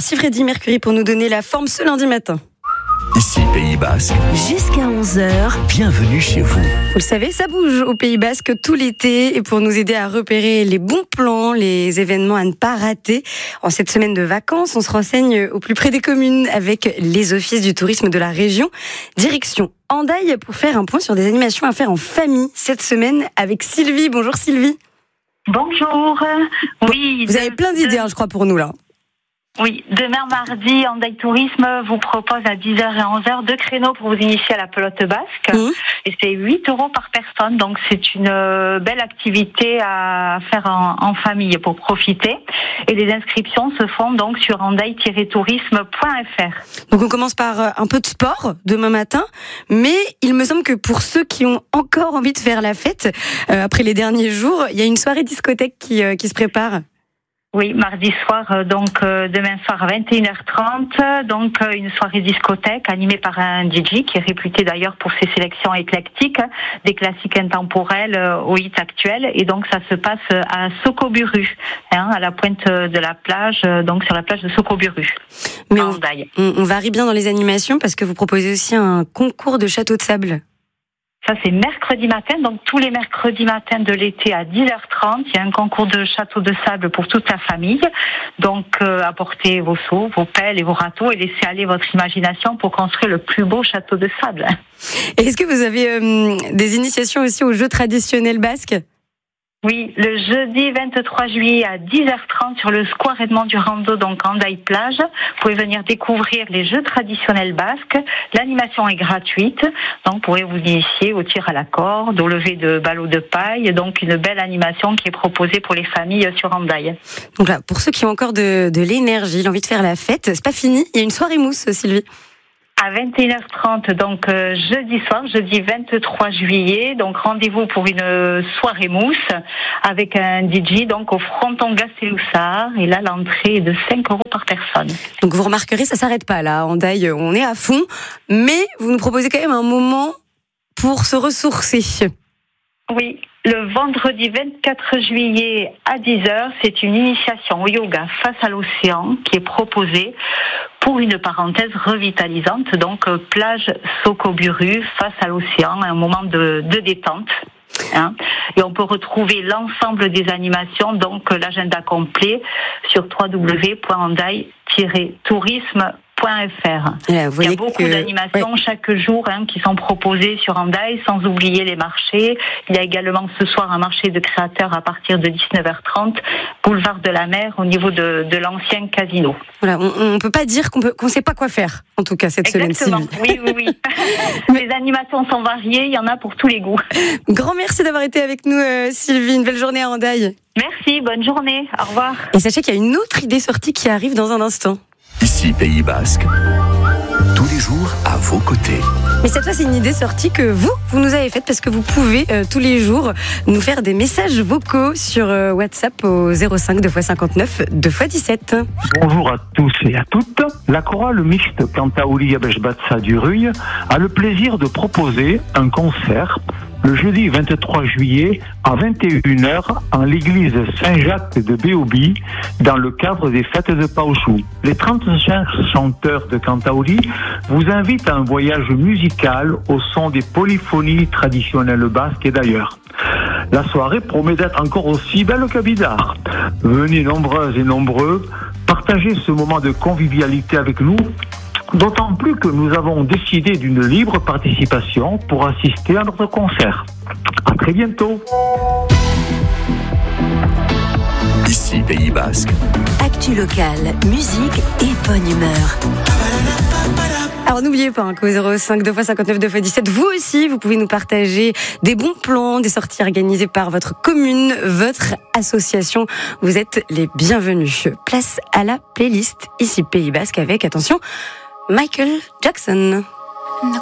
Merci Freddy Mercury pour nous donner la forme ce lundi matin. Ici Pays Basque. Jusqu'à 11h. Bienvenue chez vous. Vous le savez, ça bouge au Pays Basque tout l'été. Et pour nous aider à repérer les bons plans, les événements à ne pas rater, en cette semaine de vacances, on se renseigne au plus près des communes avec les offices du tourisme de la région. Direction Hendaye pour faire un point sur des animations à faire en famille cette semaine avec Sylvie. Bonjour Sylvie. Bonjour. Oui. Vous avez plein d'idées, je crois, pour nous là. Oui, demain mardi, Hendaye Tourisme vous propose à 10h et 11h 2 créneaux pour vous initier à la pelote basque. Et c'est 8 € par personne, donc c'est une belle activité à faire en famille pour profiter. Et les inscriptions se font donc sur hendaye-tourisme.fr. Donc on commence par un peu de sport demain matin, mais il me semble que pour ceux qui ont encore envie de faire la fête, après les derniers jours, il y a une soirée discothèque qui se prépare. Oui, mardi soir, donc demain soir à 21h30, donc une soirée discothèque animée par un DJ qui est réputé d'ailleurs pour ses sélections éclectiques, des classiques intemporels aux hits actuels, et donc ça se passe à Socoburu, à la pointe de la plage, donc sur la plage de Socoburu. Mais on varie bien dans les animations parce que vous proposez aussi un concours de château de sable. Ça, c'est mercredi matin, donc tous les mercredis matins de l'été à 10h30, il y a un concours de château de sable pour toute la famille. Donc, apportez vos seaux, vos pelles et vos râteaux et laissez aller votre imagination pour construire le plus beau château de sable. Et est-ce que vous avez des initiations aussi aux jeux traditionnels basques ? Oui, le jeudi 23 juillet à 10h30 sur le square Edmond Durando, donc Hendaye plage. Vous pouvez venir découvrir les jeux traditionnels basques. L'animation est gratuite, donc vous pourrez vous initier au tir à la corde, au lever de ballots de paille. Donc une belle animation qui est proposée pour les familles sur Hendaye. Donc là, pour ceux qui ont encore de l'énergie, l'envie de faire la fête, c'est pas fini. Il y a une soirée mousse, Sylvie. À 21h30, donc jeudi soir, jeudi 23 juillet, donc rendez-vous pour une soirée mousse avec un DJ donc au fronton Gasteloussard, et là l'entrée est de 5 € par personne. Donc vous remarquerez, ça s'arrête pas là, Hendaye, on est à fond, mais vous nous proposez quand même un moment pour se ressourcer. Oui. Le vendredi 24 juillet à 10h, c'est une initiation au yoga face à l'océan qui est proposée pour une parenthèse revitalisante, donc plage Socoburu face à l'océan, un moment de détente. Et on peut retrouver l'ensemble des animations, donc l'agenda complet sur www.hendaye-tourisme.fr. Il y a beaucoup d'animations chaque jour qui sont proposées sur Hendaye, sans oublier les marchés. Il y a également ce soir un marché de créateurs à partir de 19h30, boulevard de la Mer, au niveau de l'ancien casino. Voilà, on peut pas dire qu'on sait pas quoi faire, en tout cas cette semaine. Sylvie. Oui. Les animations sont variées, il y en a pour tous les goûts. Grand merci d'avoir été avec nous, Sylvie. Une belle journée à Hendaye. Merci, bonne journée, au revoir. Et sachez qu'il y a une autre idée sortie qui arrive dans un instant. Ici Pays Basque, tous les jours à vos côtés. Mais cette fois, c'est une idée sortie que vous nous avez faite parce que vous pouvez tous les jours nous faire des messages vocaux sur WhatsApp au 05 2x59 2x17. Bonjour à tous et à toutes. La chorale mixte Kantaouli Abeshbatsa du Ruy a le plaisir de proposer un concert le jeudi 23 juillet à 21h en l'église Saint-Jacques de Béobi dans le cadre des fêtes de Paochou. Les 35 chanteurs de Kantaouli vous invitent à un voyage musical au son des polyphonies traditionnelles basques et d'ailleurs. La soirée promet d'être encore aussi belle qu'Abidar. Venez nombreuses et nombreux, partagez ce moment de convivialité avec nous. D'autant plus que nous avons décidé d'une libre participation pour assister à notre concert. À très bientôt. Ici Pays Basque. Actu locale, musique et bonne humeur. Alors n'oubliez pas qu'au 05 2x59 2x17, vous aussi, vous pouvez nous partager des bons plans, des sorties organisées par votre commune, votre association. Vous êtes les bienvenus. Place à la playlist ici Pays Basque avec, attention, Michael Jackson.